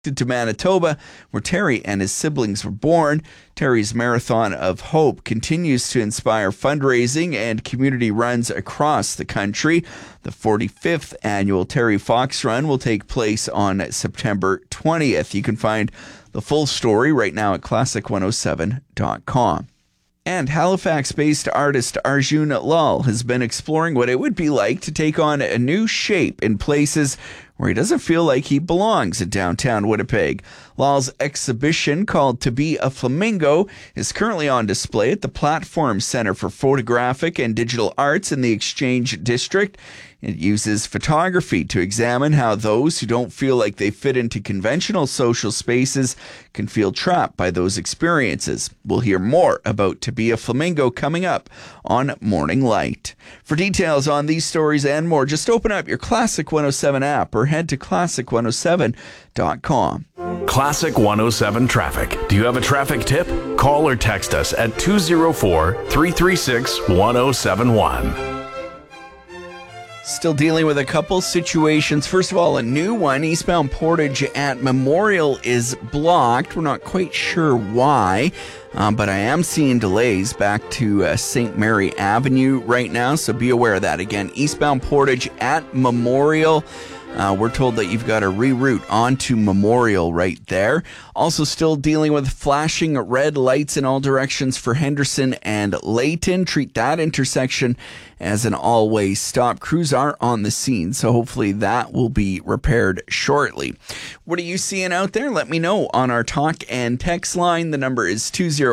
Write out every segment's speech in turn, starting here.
to Manitoba, where Terry and his siblings were born. Terry's Marathon of Hope continues to inspire fundraising and community runs across the country. The 45th annual Terry Fox Run will take place on September 20th. You can find the full story right now at classic107.com. And Halifax-based artist Arjun Lal has been exploring what it would be like to take on a new shape in places where he doesn't feel like he belongs in downtown Winnipeg. Lal's exhibition, called To Be a Flamingo, is currently on display at the Platform Center for Photographic and Digital Arts in the Exchange District. It uses photography to examine how those who don't feel like they fit into conventional social spaces can feel trapped by those experiences. We'll hear more about To Be a Flamingo coming up on Morning Light. For details on these stories and more, just open up your Classic 107 app or head to classic107.com. Classic 107 Traffic. Do you have a traffic tip? Call or text us at 204-336-1071. Still dealing with a couple situations. First of all, a new one. Eastbound Portage at Memorial is blocked. We're not quite sure why, but I am seeing delays back to St. Mary Avenue right now, so be aware of that. Again, eastbound Portage at Memorial. We're told that you've got to reroute onto Memorial right there. Also still dealing with flashing red lights in all directions for Henderson and Layton. Treat that intersection as an all-way stop. Crews are on the scene, so hopefully that will be repaired shortly. What are you seeing out there? Let me know on our talk and text line. The number is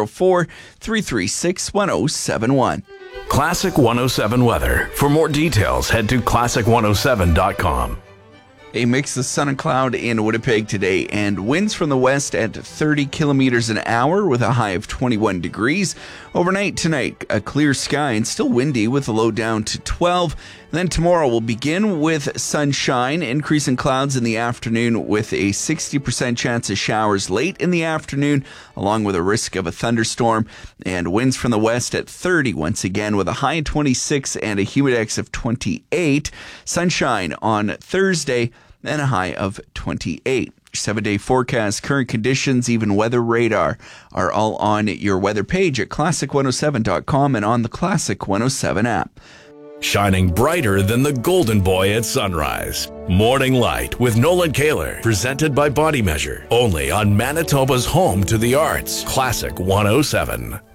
204-336-1071. Classic 107 weather. For more details, head to classic107.com. A mix of sun and cloud in Winnipeg today, and winds from the west at 30 kilometers an hour with a high of 21 degrees. Overnight tonight, a clear sky and still windy with a low down to 12. Then tomorrow we'll begin with sunshine, increasing clouds in the afternoon with a 60% chance of showers late in the afternoon, along with a risk of a thunderstorm, and winds from the west at 30 once again with a high of 26 and a humidex of 28. Sunshine on Thursday and a high of 28. 7-day forecast, current conditions, even weather radar are all on your weather page at classic107.com and on the Classic 107 app. Shining brighter than the golden boy at sunrise. Morning Light with Nolan Kaler, presented by Body Measure. Only on Manitoba's home to the arts. Classic 107.